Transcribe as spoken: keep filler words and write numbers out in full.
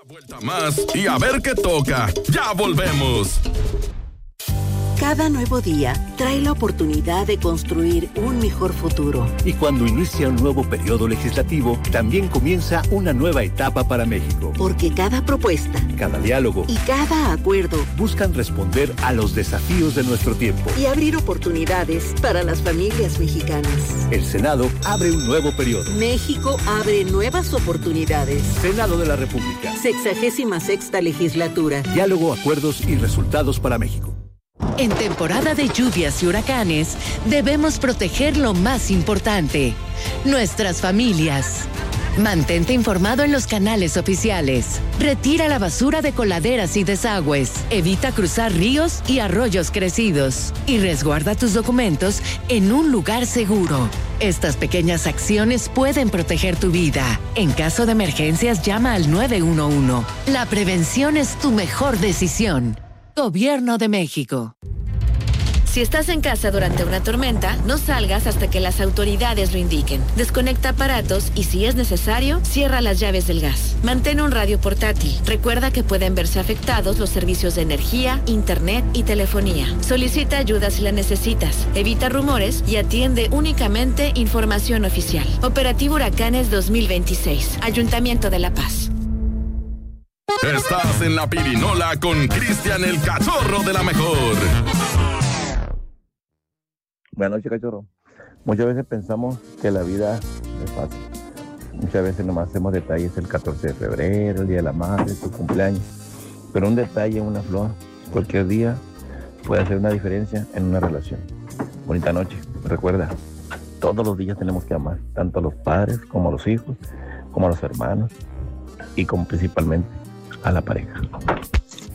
Vuelta más y a ver qué toca. Ya volvemos. Cada nuevo día trae la oportunidad de construir un mejor futuro. Y cuando inicia un nuevo periodo legislativo, también comienza una nueva etapa para México. Porque cada propuesta, cada diálogo y cada acuerdo buscan responder a los desafíos de nuestro tiempo y abrir oportunidades para las familias mexicanas. El Senado abre un nuevo periodo. México abre nuevas oportunidades. Senado de la República. Sexagésima sexta legislatura. Diálogo, acuerdos y resultados para México. En temporada de lluvias y huracanes, debemos proteger lo más importante, nuestras familias. Mantente informado en los canales oficiales. Retira la basura de coladeras y desagües. Evita cruzar ríos y arroyos crecidos. Y resguarda tus documentos en un lugar seguro. Estas pequeñas acciones pueden proteger tu vida. En caso de emergencias, llama al nueve uno uno. La prevención es tu mejor decisión. Gobierno de México. Si estás en casa durante una tormenta, no salgas hasta que las autoridades lo indiquen. Desconecta aparatos y, si es necesario, cierra las llaves del gas. Mantén un radio portátil. Recuerda que pueden verse afectados los servicios de energía, internet y telefonía. Solicita ayuda si la necesitas. Evita rumores y atiende únicamente información oficial. Operativo Huracanes dos mil veintiséis. Ayuntamiento de La Paz. Estás en la Pirinola con Cristian el Cachorro de la Mejor. Buenas noches, Cachorro. Muchas veces pensamos que la vida es fácil. Muchas veces nomás hacemos detalles el catorce de febrero, el día de la madre, tu cumpleaños. Pero un detalle, una flor, cualquier día puede hacer una diferencia en una relación. Bonita noche. Recuerda, todos los días tenemos que amar, tanto a los padres como a los hijos, como a los hermanos y como principalmente a la pareja.